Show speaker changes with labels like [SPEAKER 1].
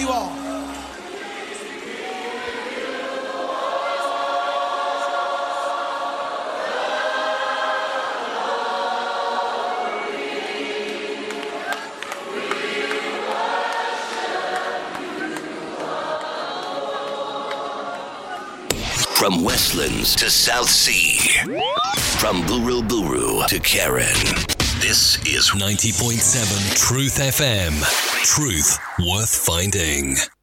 [SPEAKER 1] you are.
[SPEAKER 2] From Westlands to South Sea, from Buru Buru to Karen, this is 90.7 Truth FM. Truth worth finding.